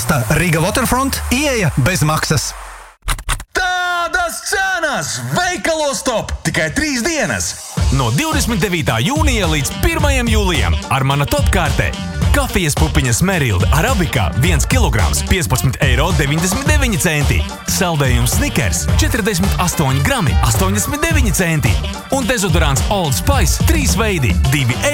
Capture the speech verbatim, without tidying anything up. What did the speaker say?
Osta Riga Waterfront, ieeja bez maksas. Tādas cenas! Veikalos top! Tikai trīs dienas! No divdesmit devītā jūnija līdz pirmajam jūlijam ar mana top kārtē. Kafijas pupiņas Merilda Arabika viens kilograms piecpadsmit eiro deviņdesmit deviņi centi. Saldējums Snickers četrdesmit astoņi grami astoņdesmit deviņi centi. Un dezodorants Old Spice trīs veidi divi